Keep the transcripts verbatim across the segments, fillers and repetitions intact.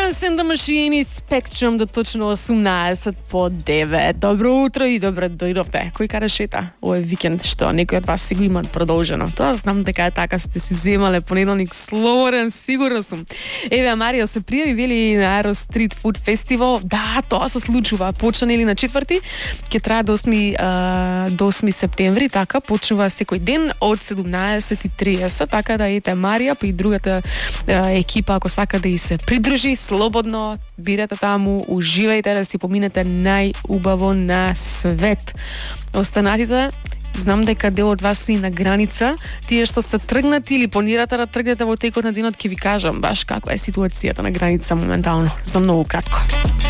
Florence and the Machine и Spectrum до точно осумнаесет по девет. Добро утро и добре дојдовте. Кој кара шета овој викенд, што некој од вас си го имат продолжено? Тоа знам дека е така, сте си земале понеделник слободен, сигурно сум. Еве, Марио се пријави, вели на Aero Street Food Festival. Да, тоа се случува. Почна или на четврти, ќе трае до осми, а, до осми септември, така, почнува секој ден од седумнаесет и триесет, така да ете Марија, па и другата а, екипа, ако сака да и се придружи, слободно, бидете таму, уживајте да си поминете најубаво на свет. Останатите, знам дека дел од вас си на граница, тие што се тргнати или планирате да тргнете во текот на денот, ќе ви кажам баш каква е ситуацијата на граница моментално, за многу кратко.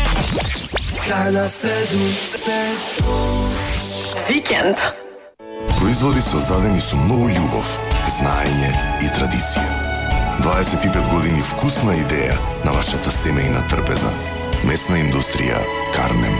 Викенд. Производи создадени со многу љубов, знаење и традиција. дваесет и пет години вкусна идеја на вашата семејна трпеза. Месна индустрија Карнем.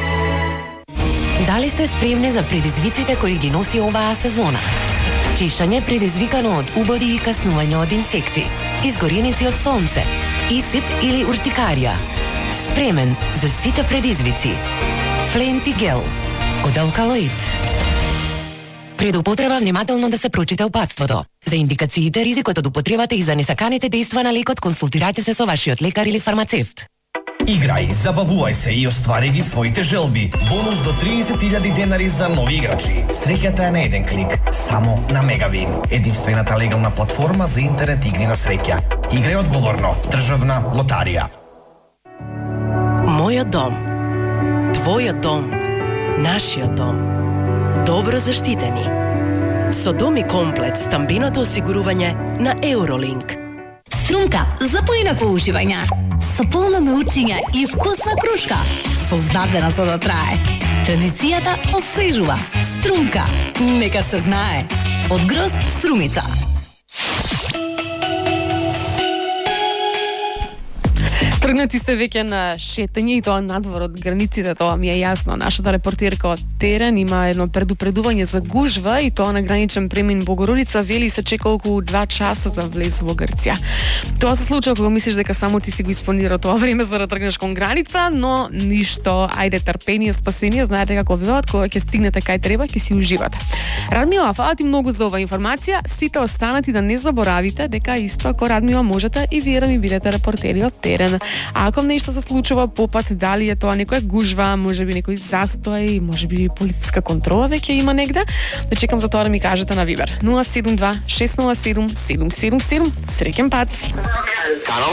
Дали сте спремни за предизвиците кои ги носи оваа сезона? Чешање предизвикано од убоди и каснување од инсекти, изгореници од сонце, исип или уртикарија. Спремен за сите предизвици. Фленти гел од алкалоид. Пред употреба внимателно да се прочита упатството. За индикациите, ризикот од употребата и за несаканите дејства на лекот, консултирате се со вашиот лекар или фармацевт. Играј, забавувај се и оствари ги своите желби. Бонус до триесет илјади денари за нови играчи. Среќата е на еден клик, само на Мегавин, единствената легална платформа за интернет игри на среќа. Играј одговорно. Државна лотарија. Мојот дом. Твојот дом. Нашиот дом. Добро заштитени. Со Доми комплет стамбиното осигурување на Eurolink. Струмка за поинако уживање. Со полно меучиња и вкусна крушка. Создадена за да трае. Традицијата освежува. Струмка. Нека се знае. Од Грозд Струмица. Тргнати сте веќе на шетање и тоа надвор од границите, тоа ми е јасно. Нашата репортерка од терен има едно предупредување за гужва и тоа на граничен премин Богородица, вели се чека околу два часа за влез во Грција. Тоа се случува кога мислиш дека само ти си го испланирал тоа време за да тргнеш кон граница, но ништо, ајде трпение, спасение, знаете како велат, кога ќе стигнете кај треба, ќе си уживате. Радмила, фала ти многу за оваа информација. Сите останати да не заборавите дека исто ако Радмила можете и вие да ми бидете репортери од терен. А ако нешто се случува по пат, дали е тоа некоја гужва, можеби некој застој, можеби полициска контрола веќе има негде, да чекам за тоа да ми кажете на Вибер нула седум два шест нула седум седум седум седум. Среќен пат!